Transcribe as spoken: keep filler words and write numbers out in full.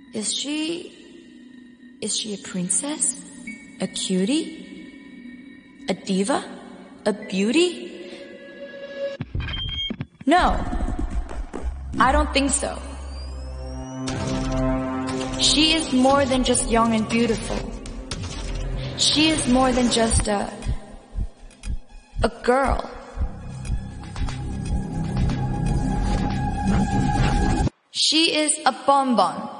Is she... Is she a princess? A cutie? A diva? A beauty? No, I don't think so. She is more than just young and beautiful. She is more than just a... a girl. She is a bonbon.